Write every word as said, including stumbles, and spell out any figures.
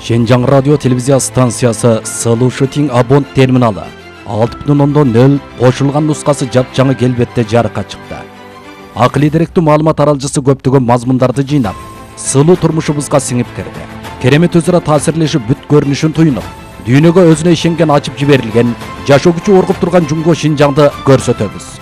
Шенжаң радио телевизия станциясы Слушатин Абон терминалы алты бүтүн ондон нөл кошулган нускасы жапжаңы келбетте жарыкка чыкты. Акылий деректүү маалымат аралжысы көптөгөн мазмундарды жыйнап, сылуу турмушубузга сиңип кирди. Керемет өзара таасирлешип бүт көрүнүшүн туйнуп, дүйнөгө өзүнө ишенген ачып жиберилген, жашоо күчү оргуп турган Жумго Шинжаңды көрсөтөбүз.